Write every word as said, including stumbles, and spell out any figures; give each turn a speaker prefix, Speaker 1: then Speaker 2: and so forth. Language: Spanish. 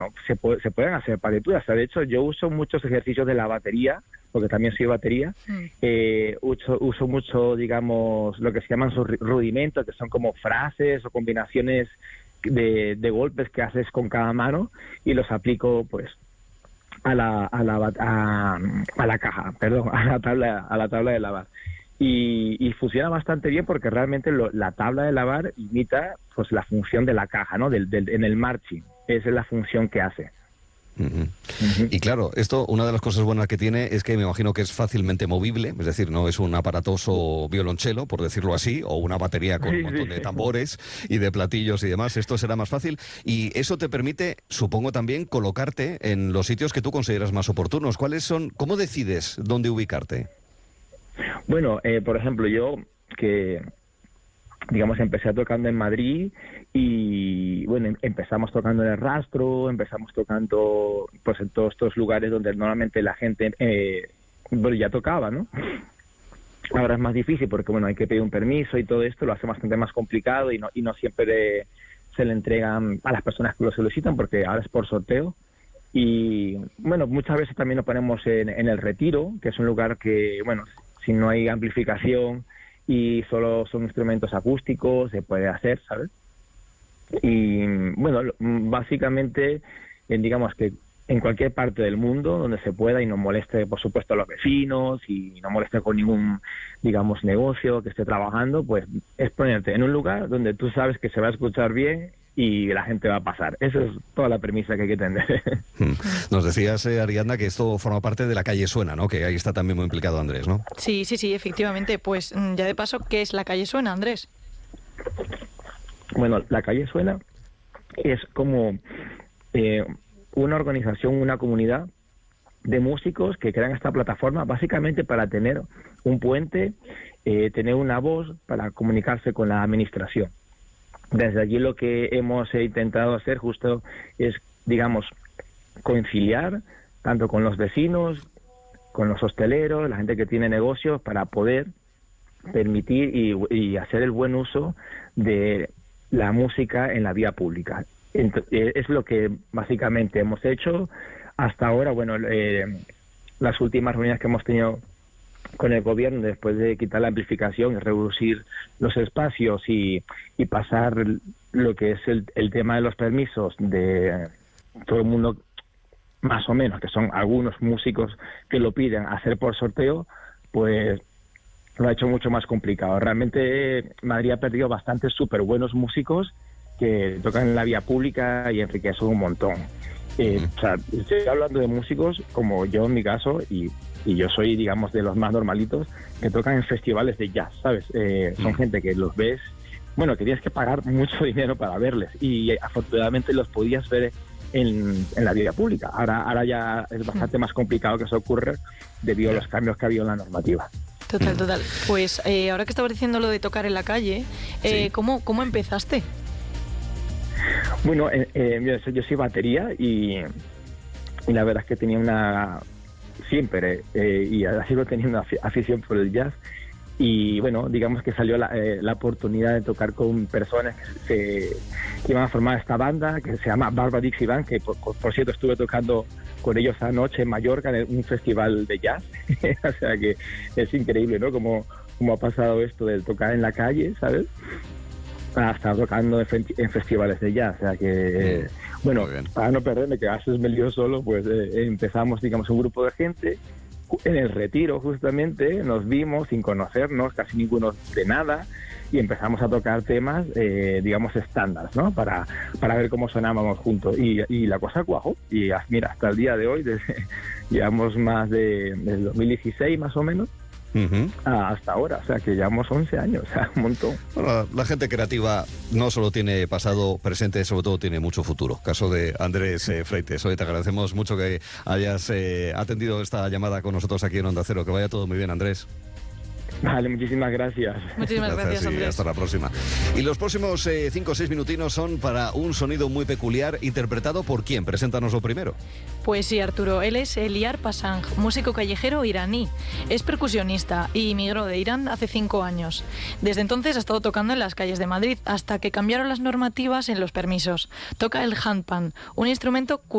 Speaker 1: se, puede, se pueden hacer partituras. O sea, de hecho, yo uso muchos ejercicios de la batería, porque también soy batería. Mm. Eh, uso, uso mucho, digamos, lo que se llaman sus rudimentos, que son como frases o combinaciones de, de golpes que haces con cada mano, y los aplico, pues, a la a la a, a la caja, perdón, a la tabla a la tabla de lavar. Y, y funciona bastante bien porque realmente lo, la tabla de lavar imita, pues, la función de la caja, ¿no? Del, del, en el marching. Esa es la función que hace.
Speaker 2: Uh-huh. Uh-huh. Y claro, esto, una de las cosas buenas que tiene es que me imagino que es fácilmente movible, es decir, no es un aparatoso violonchelo, por decirlo así, o una batería con un montón de tambores y de platillos y demás. Esto será más fácil y eso te permite, supongo, también colocarte en los sitios que tú consideras más oportunos. ¿Cuáles son? ¿Cómo decides dónde ubicarte?
Speaker 1: Bueno, eh, por ejemplo, yo que, digamos, empecé tocando en Madrid y, bueno, empezamos tocando en El Rastro, empezamos tocando, pues, en todos estos lugares donde normalmente la gente, eh, bueno, ya tocaba, ¿no? Ahora es más difícil porque, bueno, hay que pedir un permiso y todo esto lo hace bastante más complicado y no, y no siempre se le entregan a las personas que lo solicitan porque ahora es por sorteo. Y, bueno, muchas veces también nos ponemos en, en El Retiro, que es un lugar que, bueno, si no hay amplificación y solo son instrumentos acústicos, se puede hacer, ¿sabes? Y, bueno, básicamente, digamos que en cualquier parte del mundo donde se pueda y no moleste, por supuesto, a los vecinos y no moleste con ningún, digamos, negocio que esté trabajando, pues es ponerte en un lugar donde tú sabes que se va a escuchar bien y la gente va a pasar. Esa es toda la premisa que hay que tener.
Speaker 2: Nos decías, eh, Ariadna, que esto forma parte de la calle Suena, ¿no? Que ahí está también muy implicado Andrés, ¿no?
Speaker 3: Sí, sí, sí, efectivamente. Pues ya de paso, ¿qué es la calle Suena, Andrés?
Speaker 1: Bueno, la calle Suena es como eh, una organización, una comunidad de músicos que crean esta plataforma básicamente para tener un puente, eh, tener una voz para comunicarse con la administración. Desde allí lo que hemos intentado hacer justo es, digamos, conciliar tanto con los vecinos, con los hosteleros, la gente que tiene negocios, para poder permitir y, y hacer el buen uso de la música en la vía pública. Entonces, es lo que básicamente hemos hecho hasta ahora. Bueno, eh, las últimas reuniones que hemos tenido con el gobierno, después de quitar la amplificación y reducir los espacios y, y pasar lo que es el, el tema de los permisos de todo el mundo, más o menos, que son algunos músicos que lo piden, hacer por sorteo, pues lo ha hecho mucho más complicado. Realmente Madrid ha perdido bastantes súper buenos músicos que tocan en la vía pública y enriquecen un montón. Eh, o sea, estoy hablando de músicos como yo en mi caso, y, y yo soy, digamos, de los más normalitos, que tocan en festivales de jazz, ¿sabes? Eh, son gente que los ves, bueno, que tienes que pagar mucho dinero para verles, y afortunadamente los podías ver en, en la vía pública. Ahora, ahora ya es bastante más complicado que eso ocurra debido a los cambios que ha habido en la normativa.
Speaker 3: Total, total. Pues eh, ahora que estabas diciendo lo de tocar en la calle, eh, sí. ¿cómo, ¿cómo empezaste?
Speaker 1: Bueno, eh, eh, yo, yo soy batería y, y la verdad es que tenía una, siempre, eh, y ahora sigo teniendo una afición por el jazz, y bueno, digamos que salió la, eh, la oportunidad de tocar con personas que, que iban a formar esta banda que se llama Barba Dixie Band, que por, por cierto estuve tocando con ellos anoche en Mallorca en un festival de jazz. O sea que es increíble, ¿no? Como, como ha pasado esto de tocar en la calle, ¿sabes? A estar tocando en, fe- en festivales de jazz. O sea que, mm, bueno, para no perderme, que a veces me lío solo, pues eh, empezamos, digamos, un grupo de gente en El Retiro, justamente, nos vimos sin conocernos, casi ninguno de nada, y empezamos a tocar temas, eh, digamos, estándar, ¿no? Para, para ver cómo sonábamos juntos. Y, y la cosa cuajó. Y mira, hasta el día de hoy, desde, llevamos más de, desde dos mil dieciséis más o menos, Uh-huh. hasta ahora, o sea que llevamos once años, o sea, un montón.
Speaker 2: Bueno, la gente creativa no solo tiene pasado, presente, sobre todo tiene mucho futuro. Caso de Andrés eh, Freites. Hoy te agradecemos mucho que hayas eh, atendido esta llamada con nosotros aquí en Onda Cero. Que vaya todo muy bien, Andrés.
Speaker 1: Vale, muchísimas gracias.
Speaker 3: Muchísimas gracias, gracias Andrés.
Speaker 2: Hasta la próxima. Y los próximos eh, cinco o seis minutinos son para un sonido muy peculiar, interpretado por ¿quién? Preséntanoslo primero.
Speaker 3: Pues sí, Arturo. Él es Eliar Pasang, músico callejero iraní. Es percusionista y emigró de Irán hace cinco años. Desde entonces ha estado tocando en las calles de Madrid hasta que cambiaron las normativas en los permisos. Toca el handpan, un instrumento